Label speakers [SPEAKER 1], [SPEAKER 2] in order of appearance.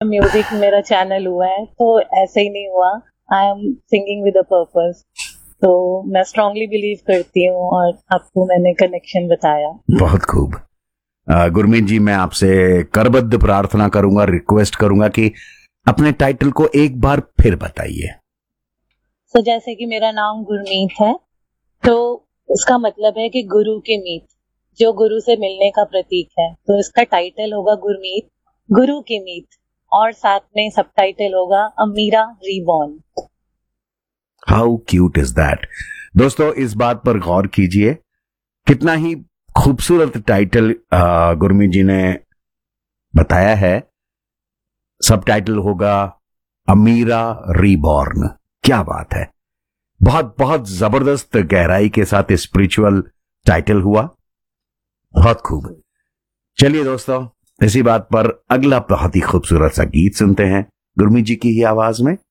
[SPEAKER 1] Music मेरा channel हुआ है, तो ऐसे ही नहीं हुआ। I am singing with a purpose, तो मैं स्ट्रांगली बिलीव करती हूँ और आपको मैंने कनेक्शन बताया।
[SPEAKER 2] बहुत खूब। गुरमीत जी, मैं आपसे करबद्ध प्रार्थना करूंगा, रिक्वेस्ट करूंगा कि अपने टाइटल को एक बार फिर बताइए।
[SPEAKER 1] तो जैसे कि मेरा नाम गुरमीत है, तो इसका मतलब है कि गुरु के मीत, जो गुरु से मिलने का प्रतीक है। तो इसका टाइटल होगा गुरमीत, गुरु के मीत, और साथ में सब टाइटल होगा अमीरा reborn.
[SPEAKER 2] How cute is that. दोस्तों, इस बात पर गौर कीजिए, कितना ही खूबसूरत टाइटल गुरमीत जी ने बताया है। सब टाइटल होगा अमीरा रीबॉर्न। क्या बात है, बहुत बहुत जबरदस्त गहराई के साथ स्पिरिचुअल टाइटल हुआ। बहुत खूब। चलिए दोस्तों, इसी बात पर अगला बहुत ही खूबसूरत सा गीत सुनते हैं गुरमीत जी की ही आवाज में।